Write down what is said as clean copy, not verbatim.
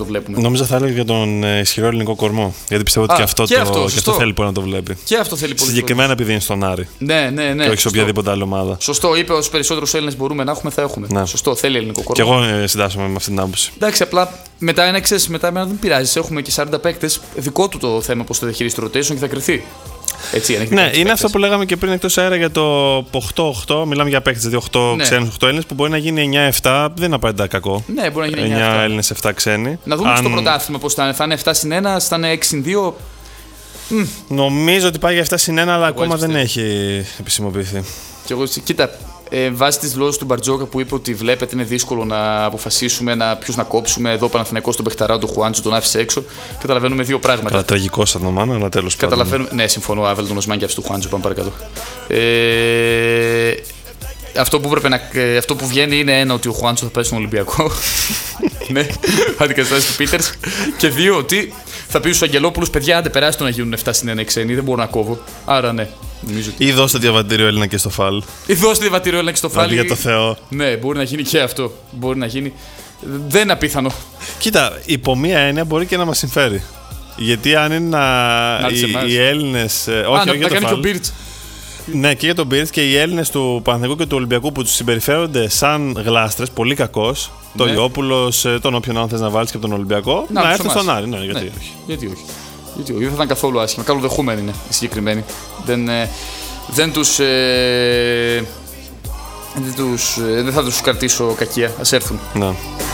το βλέπουμε. Νόμιζα θα έλεγε για τον ισχυρό ελληνικό κορμό. Γιατί πιστεύω ότι και αυτό θέλει πολύ να το βλέπει. Και αυτό θέλει πολύ. Συγκεκριμένα επειδή είναι στον Άρη. Ναι. Και όχι σε οποιαδήποτε άλλη ομάδα. Σωστό, είπε όσο περισσότερους Έλληνες μπορούμε να έχουμε, θα έχουμε. Ναι. Σωστό, θέλει ελληνικό κορμό. Και εγώ συντάσσομαι με αυτή την άποψη. Εντάξει, απλά μετά εμένα δεν πειράζει. Έχουμε και 40 παίκτες. Δικό του το θέμα πώς θα διαχειριστεί το rotation και θα κρυθεί. Έτσι, ναι, είναι αυτό που λέγαμε και πριν εκτός αέρα για το 8-8. Μιλάμε για παίκτες, δηλαδή 8 ξένους, 8 Έλληνες, που μπορεί να γίνει 9-7. Δεν είναι απαραίτητα κακό. Ναι, μπορεί να γίνει 9 Έλληνες, 7 ξένοι. Να δούμε στο πρωτάθλημα πώς θα είναι. Θα είναι 7-1, θα είναι 6-2. Νομίζω ότι πάει για 7-1, αλλά ακόμα δεν έχει επισημοποιηθεί. Και εγώ, κοίτα, βάσει τις δηλώσεις του Μπαρτζόκα που είπε ότι βλέπετε είναι δύσκολο να αποφασίσουμε ποιους να κόψουμε. Εδώ Παναθηναϊκός στον Μπεχταρά, τον Χουάντσο τον άφησε έξω. Καταλαβαίνουμε δύο πράγματα. Καλά, τραγικό σαν το αλλά τέλος πάντων. Ναι, συμφωνώ. Άβελ τον Οσμάν και άφησε τον Χουάντσο. Πάμε παρακάτω. Αυτό που βγαίνει είναι ότι ο Χουάντσο θα πέσει στον Ολυμπιακό. Ναι, αντικαταστάσει του Πίτερς. Και δύο, ότι θα πει στους Αγγελόπουλους, παιδιά, άντε περάσει το να γίνουν 7-1 ξένοι. Δεν μπορώ να κόβω. Άρα ναι. Ή δώστε διαβατήριο Έλληνα και στο φάλ. Για το Θεό. Ναι, μπορεί να γίνει και αυτό. Μπορεί να γίνει. Δεν είναι απίθανο. Κοίτα, υπό μία έννοια μπορεί και να μας συμφέρει. Γιατί αν είναι οι Έλληνες. Όχι, να κάνει και ο Μπίρτς. Ναι, και για τον Μπίρτς και οι Έλληνες του Παναθηναϊκού και του Ολυμπιακού που τους συμπεριφέρονται σαν γλάστρες, πολύ κακός. Ναι. Το Ιόπουλος, τον όποιον αν θες να βάλεις και από τον Ολυμπιακό, να έρθουν στον Άρη. Ναι, γιατί όχι. Γιατί όχι. Δεν θα ήταν καθόλου άσχημα. Καλοδεχούμενοι είναι οι συγκεκριμένοι. Δεν θα τους κρατήσω κακία. Ας έρθουν. Ναι.